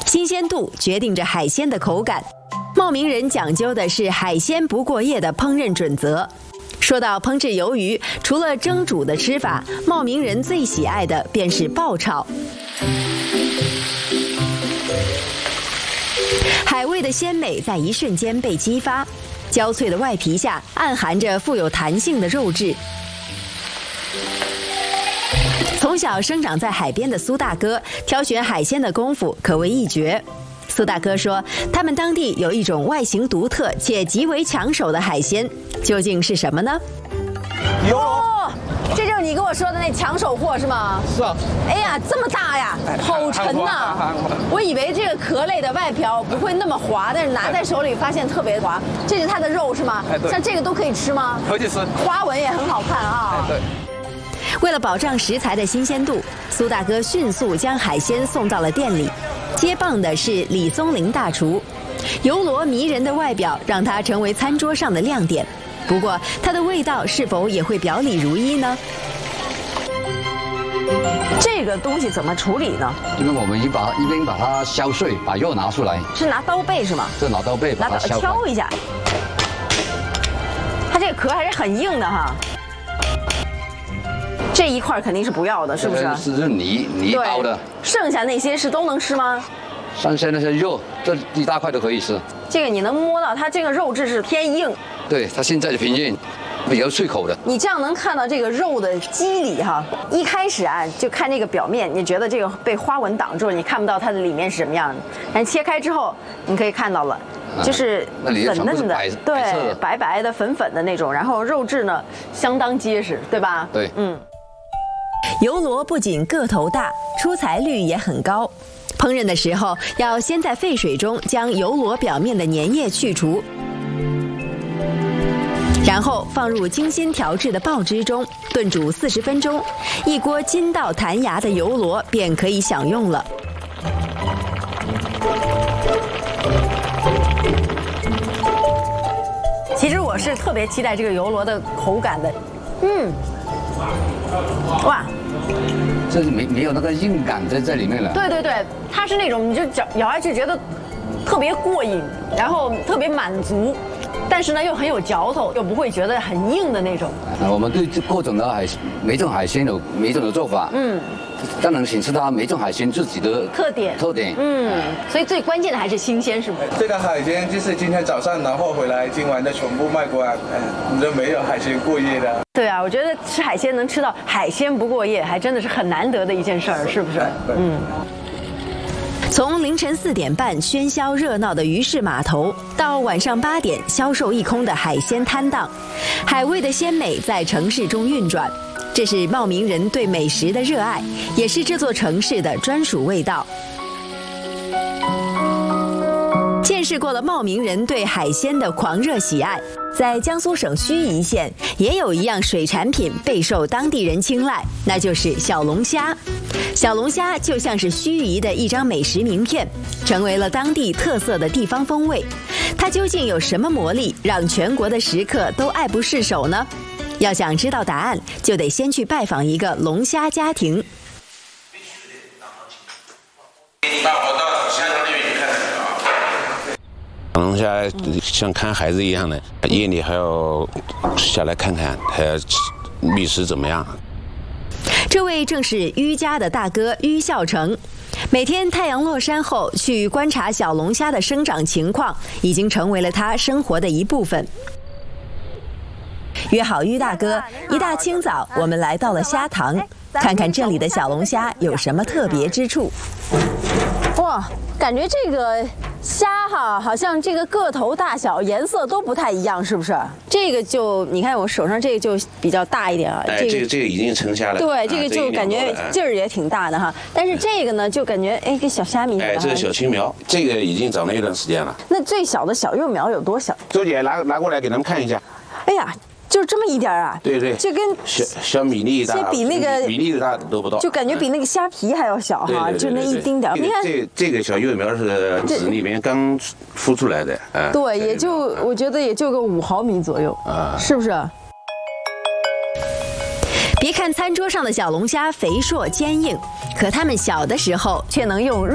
新鲜度决定着海鲜的口感。茂名人讲究的是海鲜不过夜的烹饪准则。说到烹制鱿鱼，除了蒸煮的吃法，茂名人最喜爱的便是爆炒。海味的鲜美在一瞬间被激发，焦脆的外皮下暗含着富有弹性的肉质。从小生长在海边的苏大哥，挑选海鲜的功夫可谓一绝。苏大哥说，他们当地有一种外形独特且极为抢手的海鲜，究竟是什么呢？ 哦，这就是你跟我说的那抢手货是吗？ 是啊。 哎呀，这么大呀，好沉呐！我以为这个壳类的外表不会那么滑，但是拿在手里发现特别滑。这是它的肉是吗？ 对。 像这个都可以吃吗？ 可以吃。 花纹也很好看啊。 对。 为了保障食材的新鲜度，苏大哥迅速将海鲜送到了店里。接棒的是李松林大厨，油螺迷人的外表让它成为餐桌上的亮点。不过，它的味道是否也会表里如一呢？ 这个东西怎么处理呢？ 因为我们一边把它削碎，把肉拿出来。 是拿刀背是吗？ 是拿刀背把它削。 敲一下。它这个壳还是很硬的哈。这一块肯定是不要的，是不是？ 是泥包的。 剩下那些是都能吃吗？ 剩下那些肉，这一大块都可以吃。 这个你能摸到，它这个肉质是偏硬。 对，它现在的偏硬，比较脆口的。 你这样能看到这个肉的肌理哈。一开始啊，就看这个表面，你觉得这个被花纹挡住了，你看不到它的里面是什么样的。但切开之后，你可以看到了。就是粉嫩的，对，白白的、粉粉的那种，然后肉质呢相当结实，对吧？ 对， 油螺不仅个头大，出材率也很高。烹饪的时候要先在沸水中将油螺表面的粘液去除，然后放入精心调制的爆汁中炖煮40分钟，一锅筋道弹牙的油螺便可以享用了。 其实我是特别期待这个油螺的口感的，哇， 这没有那个硬感在里面了。 对对对，它是那种你就咬下去觉得特别过瘾，然后特别满足，但是呢又很有嚼头，又不会觉得很硬的那种。 我们对各种的每种海鲜有每种的做法。当然显示它每种海鲜自己的特点。 所以最关键的还是新鲜，是不是？ 这个海鲜就是今天早上拿货回来，今晚就全部卖光，你都没有海鲜过夜的。 对啊，我觉得吃海鲜能吃到海鲜不过夜，还真的是很难得的一件事儿，是不是？ 从凌晨4点半喧嚣热闹的鱼市码头，到晚上8点销售一空的海鲜摊档，海味的鲜美在城市中运转。这是茂名人对美食的热爱，也是这座城市的专属味道。见识过了茂名人对海鲜的狂热喜爱，在江苏省盱眙县也有一样水产品备受当地人青睐，那就是小龙虾。小龙虾就像是盱眙的一张美食名片，成为了当地特色的地方风味。它究竟有什么魔力，让全国的食客都爱不释手呢？要想知道答案，就得先去拜访一个龙虾家庭。 龙虾像看孩子一样的，夜里还要下来看看，还要觅食怎么样。 这位正是於家的大哥於孝成，每天太阳落山后去观察小龙虾的生长情况，已经成为了他生活的一部分。约好於大哥，一大清早我们来到了虾塘，看看这里的小龙虾有什么特别之处。 哇，感觉这个虾哈，好像这个个头大小、颜色都不太一样，是不是？这个就你看我手上这个就比较大一点啊。 这个已经成虾了。 对，这个就感觉劲儿也挺大的哈。但是这个呢，就感觉跟小虾米。 这是小青苗，这个已经长了一段时间了。 那最小的小幼苗有多小？ 周姐拿过来给他们看一下。 哎呀。就这么一点啊？ 对， 就跟小米粒大， 比那个米粒大都不到， 就感觉比那个虾皮还要小哈，就那一丁点。你看这个小幼苗是籽里面刚孵出来的， 对，也就我觉得也就个5毫米左右，是不是？ 别看餐桌上的小龙虾肥硕坚硬，可它们小的时候却能用